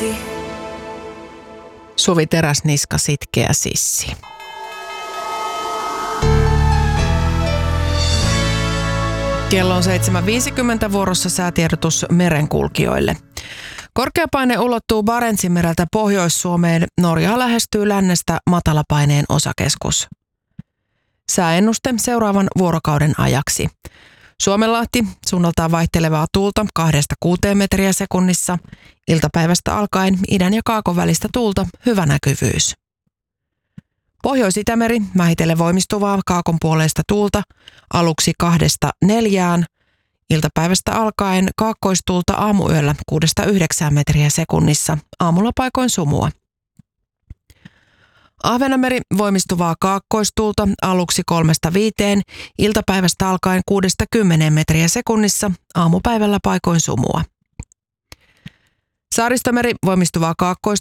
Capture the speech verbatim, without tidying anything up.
Suvi Teräsniska, Sitkeä sissi. Kello on seitsemän viisikymmentä, vuorossa säätiedotus merenkulkijoille. Korkeapaine ulottuu Barentsinmereltä Pohjois-Suomeen. Norjaa lähestyy lännestä matalapaineen osakeskus. Sääennuste seuraavan vuorokauden ajaksi. Suomenlahti, suunnaltaan vaihtelevaa tuulta kahdesta kuuteen metriä sekunnissa. Iltapäivästä alkaen idän ja kaakon välistä tuulta, hyvä näkyvyys. Pohjois-Itämeri, vähitellen voimistuvaa kaakon puoleista tuulta, aluksi kahdesta neljään. Iltapäivästä alkaen kaakkoistuulta aamuyöllä kuudesta yhdeksään metriä sekunnissa, aamulla paikoin sumua. Ahvenanmeri, voimistuvaa kaakkoistuulta, aluksi kolmesta viiteen, iltapäivästä alkaen kuudesta kymmeneen metriä sekunnissa, aamupäivällä paikoin sumua. Saaristomeri, voimistuvaa kaakkoistuulta,